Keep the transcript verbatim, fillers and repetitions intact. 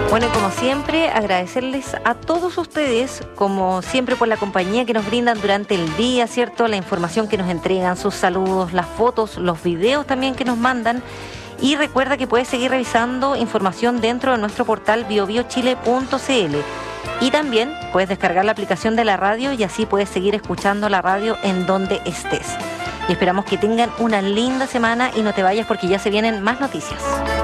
Bueno, y como siempre, agradecerles a todos ustedes, como siempre, por la compañía que nos brindan durante el día, ¿cierto? La información que nos entregan, sus saludos, las fotos, los videos también que nos mandan. Y recuerda que puedes seguir revisando información dentro de nuestro portal bio bio chile punto c l. Y también puedes descargar la aplicación de la radio y así puedes seguir escuchando la radio en donde estés. Y esperamos que tengan una linda semana y no te vayas porque ya se vienen más noticias.